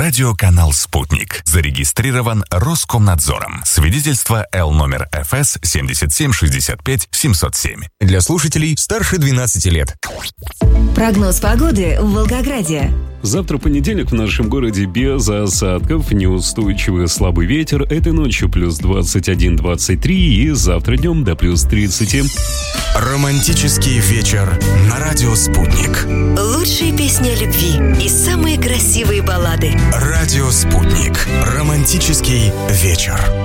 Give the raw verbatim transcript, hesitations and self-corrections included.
Радиоканал «Спутник». Зарегистрирован Роскомнадзором. Свидетельство Л номер эф эс семьдесят семь шестьдесят пять семьсот семь. Для слушателей старше двенадцати лет. Прогноз погоды в Волгограде. Завтра понедельник в нашем городе без осадков, неустойчивый слабый ветер. Этой ночью плюс двадцать один - двадцать три и завтра днем до плюс тридцать. Романтический вечер на радио «Спутник». Лучшие песни о любви и самые красивые баллады. Радио «Спутник». Романтический вечер.